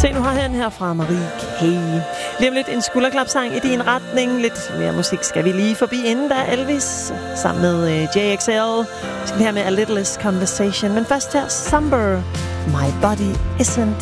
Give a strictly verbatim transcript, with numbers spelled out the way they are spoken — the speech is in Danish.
Se, nu har jeg den her fra Marie K. Lige om lidt en skulderklapsang i din retning. Lidt mere musik skal vi lige forbi, inden der Elvis sammen med uh, J X L. Vi skal her med A Littlest Conversation. Men først her, Somber. My body isn't